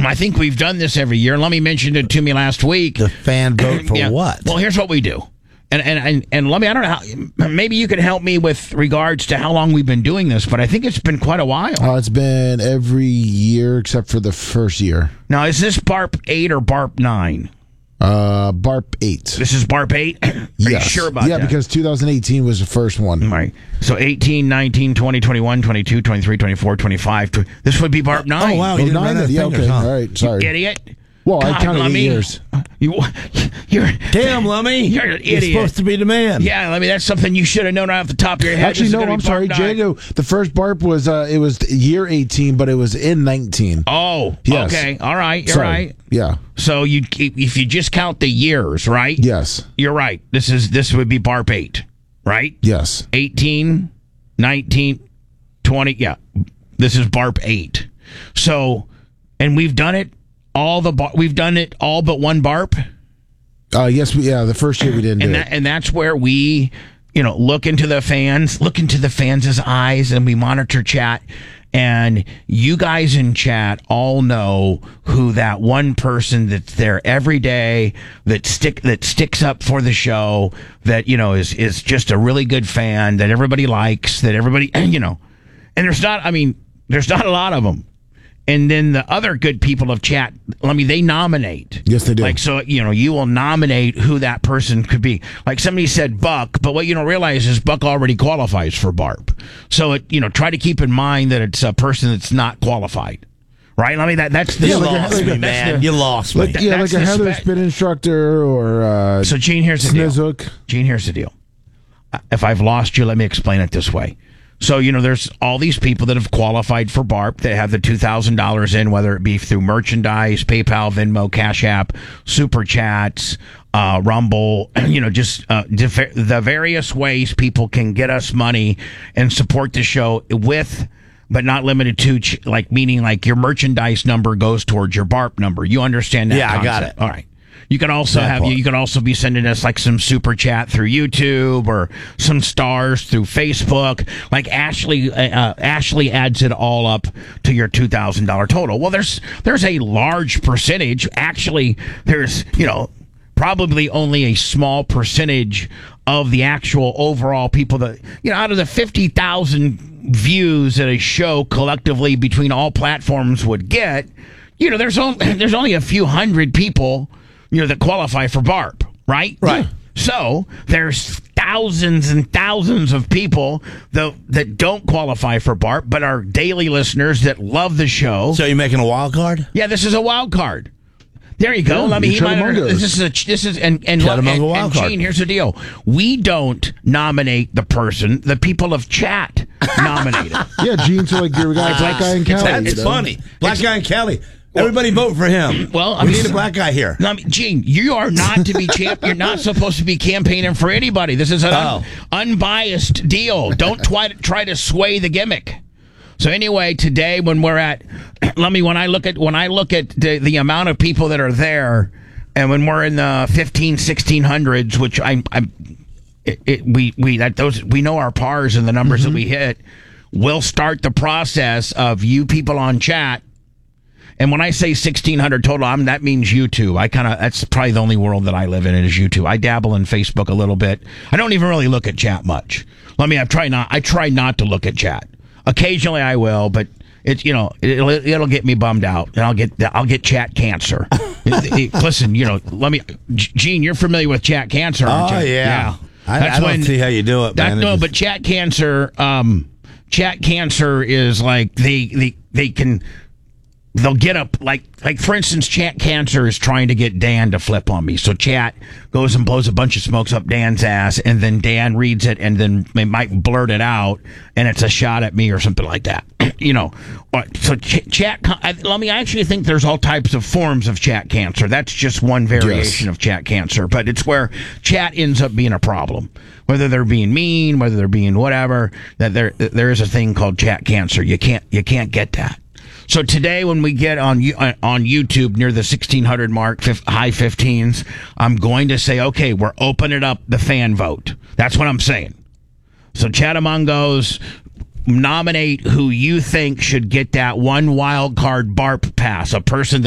I think we've done this every year. Let me mention it to me last week. The fan vote for what? Well, here's what we do. And let me, I don't know how, maybe you can help me with regards to how long we've been doing this, but I think it's been quite a while. It's been every year except for the first year. Now, is this BARP 8 or BARP 9? BARP 8. This is BARP 8? Are you sure about that? Yeah, because 2018 was the first one. All right. So 18, 19, 20, 21, 22, 23, 24, 25. This would be BARP 9. Oh, wow. You didn't run out of fingers, okay. huh? All right, sorry. Idiot. Well, God, I counted 8 Lummy. years. You're Damn, Lummy. You're an idiot. You're supposed to be the man. Yeah, I mean, that's something you should have known right off the top of your head. Actually, This is no, gonna I'm be sorry, BARP 9. Jay. No, the first BARP was it was year 18, but it was in 19. Oh, Yes. okay. All right. You're Sorry. right. Yeah. So if you just count the years, right? Yes. You're right. This would be BARP 8, right? Yes. 18, 19, 20. Yeah. This is BARP 8. So, and we've done it we've done it all but one BARP. Yes. The first year we didn't do it. And that's where we, look into the fans' eyes, and we monitor chat. And you guys in chat all know who that one person that's there every day that sticks up for the show, that is just a really good fan that everybody likes, that everybody and there's not a lot of them. And then the other good people of chat, they nominate. Yes, they do. Like, so, you will nominate who that person could be. Like somebody said Buck, but what you don't realize is Buck already qualifies for BARP. So, try to keep in mind that it's a person that's not qualified. Right? That's the... You lost me, man. You lost me. Like a Heather spin instructor or... So, Gene, here's the deal. Snizhook. Gene, here's the deal. If I've lost you, let me explain it this way. So, there's all these people that have qualified for BARP that have the $2,000 in, whether it be through merchandise, PayPal, Venmo, Cash App, Super Chats, Rumble, the various ways people can get us money and support the show with, but not limited to, meaning your merchandise number goes towards your BARP number. You understand that? Yeah, concept? I got it. All right. You can also you can also be sending us some super chat through YouTube or some stars through Facebook. Like Ashley adds it all up to your $2,000 total. Well, there's a large percentage. Actually, there's probably only a small percentage of the actual overall people that out of the 50,000 views that a show collectively between all platforms would get. There's only a few hundred people that qualify for BARP, right? Right. So there's thousands and thousands of people that don't qualify for BARP, but are daily listeners that love the show. So you're making a wild card? Yeah, this is a wild card. There you go. Yeah, Let me. This is and Gene, here's the deal. We don't nominate the person. The people of chat nominate it. Yeah, Gene. So you're Black Guy and Kelly. That's funny. Black Guy and Kelly. Everybody vote for him. Well, we need a black guy here. Gene, you are not to be You're not supposed to be campaigning for anybody. This is an unbiased deal. Don't try to sway the gimmick. So anyway, today when we're at, when I look at the amount of people that are there, and when we're in the 1600s, which we know our pars and the numbers that we hit, we'll start the process of you people on chat. And when I say 1,600 total, that means YouTube. That's probably the only world that I live in is YouTube. I dabble in Facebook a little bit. I don't even really look at chat much. I try not to look at chat. Occasionally I will, but it'll get me bummed out, and I'll get chat cancer. Listen, Gene, you're familiar with chat cancer, aren't you? Oh yeah. I don't see how you do it, man. No, but chat cancer is like they'll get up, like for instance, Chat Cancer is trying to get Dan to flip on me. So Chat goes and blows a bunch of smokes up Dan's ass, and then Dan reads it, and then they might blurt it out, and it's a shot at me or something like that. So Chat, I actually think there's all types of forms of Chat Cancer. That's just one variation of Chat Cancer, but it's where chat ends up being a problem. Whether they're being mean, whether they're being whatever, that there is a thing called Chat Cancer. You can't get that. So today, when we get on YouTube near the 1,600 mark, high 15s, I'm going to say, okay, we're opening up the fan vote. That's what I'm saying. So Chatamongos, nominate who you think should get that one wild card BARP pass, a person